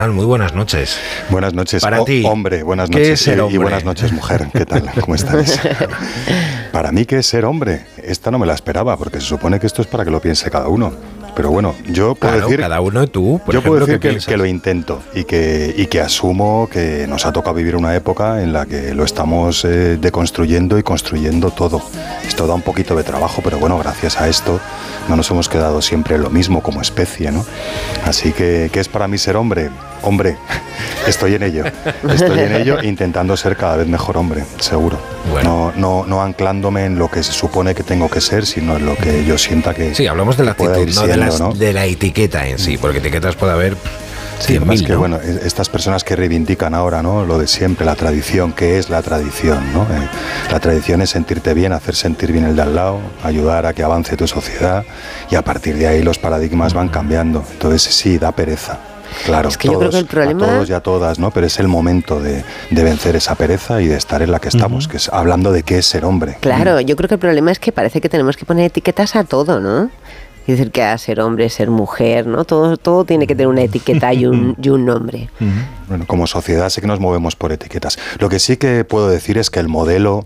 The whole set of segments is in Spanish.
Muy buenas noches. Buenas noches. Para ti, hombre, buenas ¿qué noches. es ser hombre? Y buenas noches, mujer. ¿Qué tal? ¿Cómo estáis? Para mí, ¿qué es ser hombre? Esta no me la esperaba, porque se supone que esto es para que lo piense cada uno. Pero bueno, yo puedo decir... cada uno, tú, por yo ejemplo, puedo decir que lo intento y que asumo que nos ha tocado vivir una época en la que lo estamos deconstruyendo y construyendo todo. Esto da un poquito de trabajo, pero bueno, gracias a esto no nos hemos quedado siempre lo mismo como especie, ¿no? Así que, ¿qué es para mí ser hombre? Hombre, estoy en ello, intentando ser cada vez mejor hombre, seguro. Bueno. No anclándome en lo que se supone que tengo que ser, sino en lo que yo sienta que... Sí, hablamos de la actitud, siendo, de la etiqueta en sí, porque etiquetas puede haber... Sí, además que, bueno, estas personas que reivindican ahora, ¿no?, lo de siempre, la tradición, ¿qué es la tradición, no? La tradición es sentirte bien, hacer sentir bien el de al lado, ayudar a que avance tu sociedad, y a partir de ahí los paradigmas van cambiando. Entonces sí, da pereza. Claro, es que yo creo que el problema... a todos y a todas, ¿no? Pero es el momento de vencer esa pereza y de estar en la que estamos, que es hablando de qué es ser hombre. Claro, yo creo que el problema es que parece que tenemos que poner etiquetas a todo, ¿no? Es decir, que a ser hombre, ser mujer, ¿no? Todo tiene que tener una etiqueta y un nombre. Bueno, como sociedad sí que nos movemos por etiquetas. Lo que sí que puedo decir es que el modelo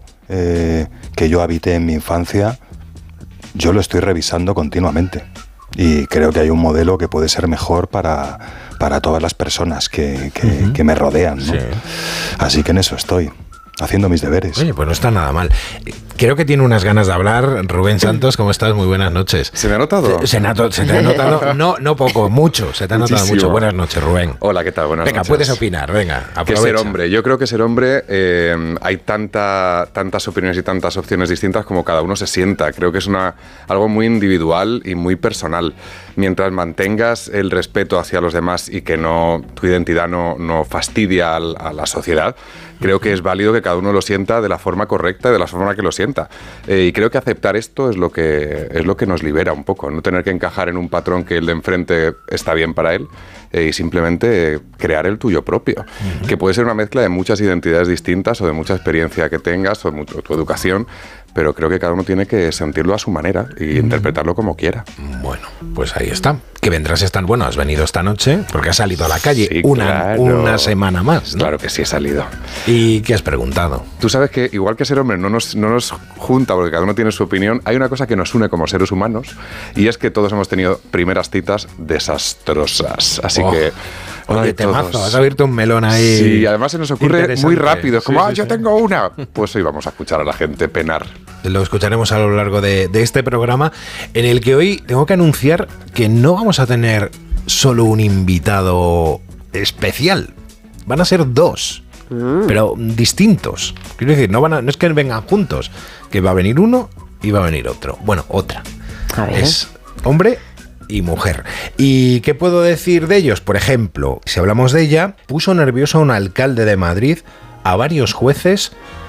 que yo habité en mi infancia, yo lo estoy revisando continuamente. Y creo que hay un modelo que puede ser mejor para todas las personas que me rodean, ¿no? Sí. Así que en eso estoy, haciendo mis deberes. Oye, pues no está nada mal. Creo que tiene unas ganas de hablar. Rubén Santos, ¿cómo estás? Muy buenas noches. ¿Se me ha notado? Se te ha notado, no poco, mucho. Se te ha notado mucho. Buenas noches, Rubén. Hola, ¿qué tal? Buenas noches. Venga, puedes opinar, venga, aprovecha. ¿Qué ser hombre? Yo creo que ser hombre hay tantas opiniones y tantas opciones distintas como cada uno se sienta. Creo que es algo muy individual y muy personal. Mientras mantengas el respeto hacia los demás y que tu identidad no fastidia a la sociedad, creo que es válido que cada uno lo sienta de la forma correcta y de la forma que lo sienta. Y creo que aceptar esto es lo que nos libera un poco, no tener que encajar en un patrón que el de enfrente está bien para él y simplemente crear el tuyo propio, que puede ser una mezcla de muchas identidades distintas o de mucha experiencia que tengas o de tu educación, pero creo que cada uno tiene que sentirlo a su manera y interpretarlo como quiera. Bueno, pues ahí está. Que vendrás has venido esta noche porque has salido a la calle sí, una semana más, ¿no? Claro que sí he salido. ¿Y qué has preguntado? Tú sabes que igual que ser hombre no nos junta porque cada uno tiene su opinión, hay una cosa que nos une como seres humanos y es que todos hemos tenido primeras citas desastrosas. Así que... Oye, temazo, has abierto un melón ahí. Sí, además se nos ocurre muy rápido. Es como, yo tengo una. Pues hoy vamos a escuchar a la gente penar. Lo escucharemos a lo largo de este programa, en el que hoy tengo que anunciar que no vamos a tener solo un invitado especial. Van a ser dos, pero distintos. Quiero decir, no es que vengan juntos, que va a venir uno y va a venir otro. Bueno, otra. A ver. Es hombre y mujer. ¿Y qué puedo decir de ellos? Por ejemplo, si hablamos de ella, puso nervioso a un alcalde de Madrid, a varios jueces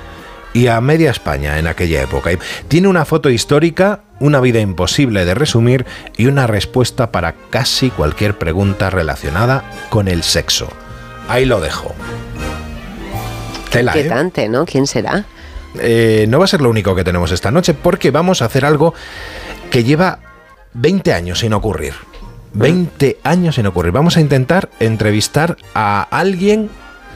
y a media España en aquella época. Tiene una foto histórica, una vida imposible de resumir y una respuesta para casi cualquier pregunta relacionada con el sexo. Ahí lo dejo. Tela, inquietante, ¿no? ¿Quién será? No va a ser lo único que tenemos esta noche, porque vamos a hacer algo que lleva 20 años sin ocurrir. 20 años sin ocurrir. Vamos a intentar entrevistar a alguien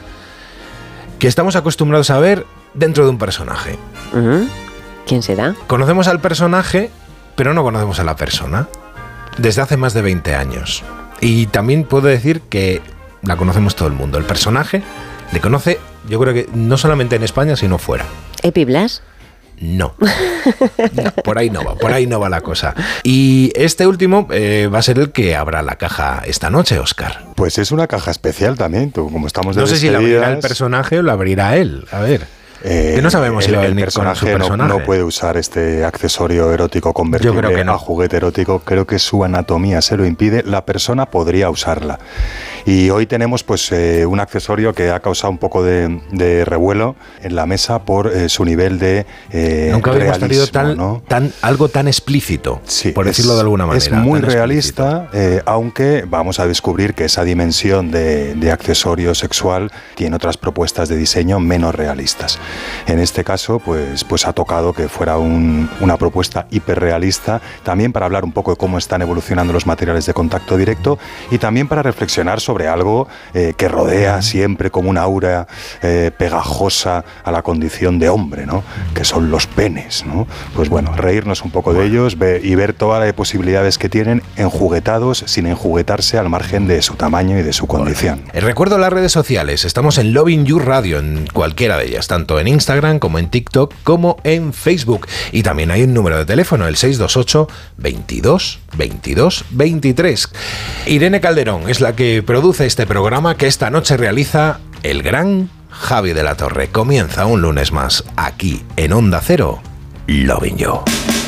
que estamos acostumbrados a ver dentro de un personaje. ¿Quién será? Conocemos al personaje, pero no conocemos a la persona. Desde hace más de 20 años. Y también puedo decir que la conocemos todo el mundo. El personaje le conoce, yo creo que no solamente en España, sino fuera. ¿Epi Blas? No, por ahí no va la cosa. Y este último va a ser el que abra la caja esta noche, Óscar. Pues es una caja especial también, como estamos de No sé si la abrirá el personaje o la abrirá él, a ver. Que no sabemos si va a venir con su personaje. No puede usar este accesorio erótico convertible a juguete erótico. Creo que su anatomía se lo impide. La persona podría usarla. Y hoy tenemos pues un accesorio que ha causado un poco de revuelo en la mesa por su nivel de nunca habíamos tenido ¿no? algo tan explícito, sí, por decirlo de alguna manera. Es muy realista, aunque vamos a descubrir que esa dimensión de accesorio sexual tiene otras propuestas de diseño menos realistas. En este caso, pues ha tocado que fuera una propuesta hiperrealista, también para hablar un poco de cómo están evolucionando los materiales de contacto directo y también para reflexionar sobre sobre algo que rodea siempre como una aura pegajosa a la condición de hombre, ¿no? Que son los penes, ¿no? Pues bueno, reírnos un poco de ellos y ver todas las posibilidades que tienen enjuguetados sin enjuguetarse al margen de su tamaño y de su condición. Recuerdo las redes sociales, estamos en Lovin You Radio, en cualquiera de ellas, tanto en Instagram como en TikTok como en Facebook. Y también hay un número de teléfono, el 628 22 22 23. Irene Calderón es la que produce este programa que esta noche realiza el gran Javi de la Torre. Comienza un lunes más aquí en Onda Cero, Lovin You.